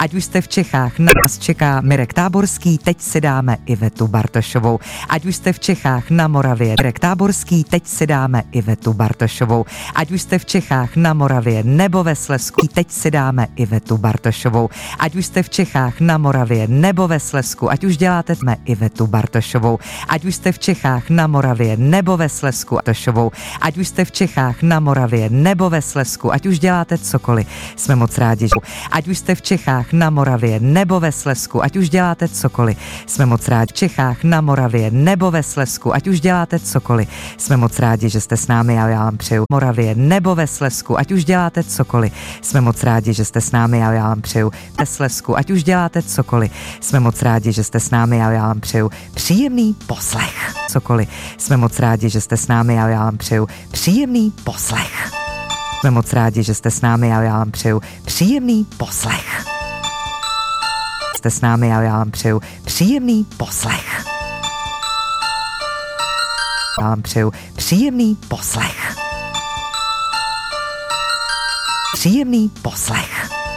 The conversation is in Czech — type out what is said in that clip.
Ať už jste v Čechách, nás čeká Mirek Táborský, teď si dáme Ivetu Bartošovou. Ať už jste v Čechách, na Moravě, Mirek Táborský, teď si dáme Ivetu Bartošovou. Ať už jste v Čechách, na Moravě nebo ve Slezsku, teď si dáme Ivetu Bartošovou. Ať už jste v Čechách, na Moravě nebo ve Slezsku, ať už děláte Ivetu Bartošovou. Ať už jste v Čechách, na Moravě nebo ve Slezsku, Bartošovou. Ať už jste v Čechách, na Moravě nebo ve Slezsku, ať už děláte cokoliv, jsme moc rádi. Ať už jste v Čechách, na Moravě nebo ve Slezsku, ať už děláte cokoliv, jsme moc rádi. V Čechách, na Moravě nebo ve Slezsku, ať už děláte cokoliv, jsme moc rádi, že jste s námi a já vám přeju. Moravě nebo ve Slezsku, ať už děláte cokoliv, jsme moc rádi, že jste s námi a já vám přeju. Ve Slezsku, ať už děláte cokoliv, jsme moc rádi, že jste s námi a já vám přeju příjemný poslech. Cokoliv, jsme moc rádi, že jste s námi a já vám přeju příjemný poslech. Jsme moc rádi, že jste s námi a já vám přeju příjemný poslech. Jste s námi a já vám přeju příjemný poslech. Já vám přeju příjemný poslech. Příjemný poslech.